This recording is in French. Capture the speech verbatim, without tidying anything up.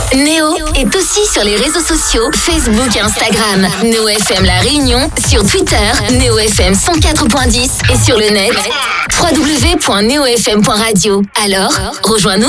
Néo est aussi sur les réseaux sociaux, Facebook et Instagram. Néo F M La Réunion, sur Twitter, Néo F M cent quatre point dix et sur le net, w w w point néo f m point radio. Alors, rejoins-nous.